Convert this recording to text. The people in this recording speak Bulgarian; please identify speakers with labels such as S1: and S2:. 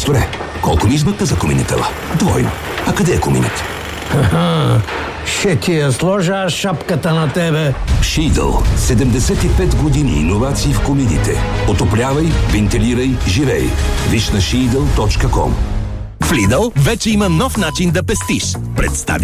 S1: Майсторе, колко ми измъкна за коминитела? Двойно. А къде е коминът?
S2: Ще ти я сложа аз шапката на тебе.
S1: Шидъл. 75 години иновации в комините. Отоплявай, вентилирай, живей. Виж на Шидъл.com.
S3: В Lidl вече има нов начин да пестиш. Представя